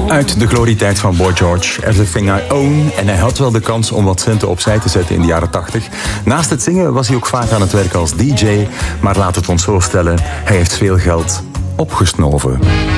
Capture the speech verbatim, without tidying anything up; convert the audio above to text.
Uit de glorietijd van Boy George, Everything I Own. En hij had wel de kans om wat centen opzij te zetten in de jaren tachtig. Naast het zingen was hij ook vaak aan het werk als D J. Maar laat het ons zo stellen, hij heeft veel geld opgesnoven.